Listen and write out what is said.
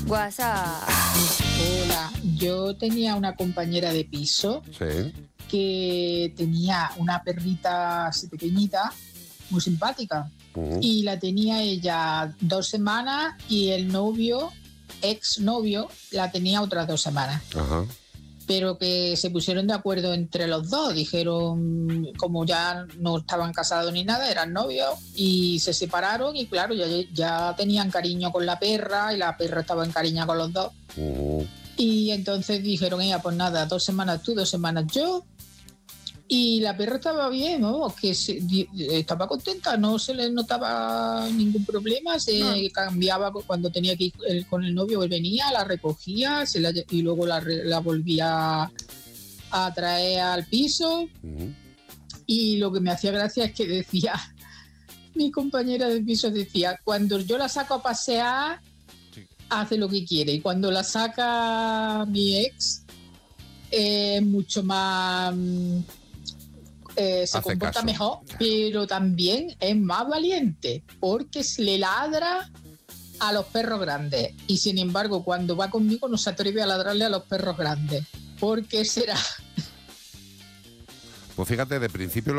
WhatsApp. Hola, yo tenía una compañera de piso Sí. que tenía una perrita así pequeñita, muy simpática, y la tenía ella 2 semanas y el novio, exnovio, la tenía otras 2 semanas. Ajá. Pero que se pusieron de acuerdo entre los dos, dijeron, como ya no estaban casados ni nada, eran novios, y se separaron y claro, ya tenían cariño con la perra y la perra estaba encariñada con los dos. Y entonces dijeron, ella, pues nada, 2 semanas tú, 2 semanas yo. Y la perra estaba bien, ¿no? Estaba contenta, no se le notaba ningún problema, se cambiaba cuando tenía que ir con el novio, él venía, la recogía y luego la volvía a traer al piso. Y lo que me hacía gracia es que decía, mi compañera de piso decía, cuando yo la saco a pasear, hace lo que quiere, y cuando la saca mi ex, mucho más... se comporta caso. mejor, pero también es más valiente porque se le ladra a los perros grandes y sin embargo cuando va conmigo no se atreve a ladrarle a los perros grandes. ¿Por qué será? Pues fíjate, de principio